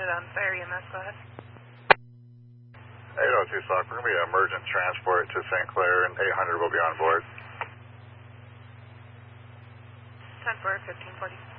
unit on fire EMS, go ahead. 802 Stock, we're going to be emergent transport to St. Clair, and 800 will be on board. 10-4, 1540.